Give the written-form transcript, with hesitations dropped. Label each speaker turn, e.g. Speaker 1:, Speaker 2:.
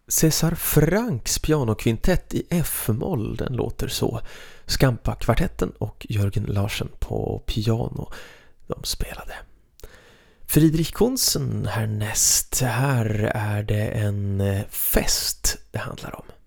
Speaker 1: César Franks pianokvintett i F-moll, den låter så. Skampa-kvartetten och Jörgen Larsen på piano, de spelade. Friedrich Kunsen härnäst. Här är det en fest det handlar om.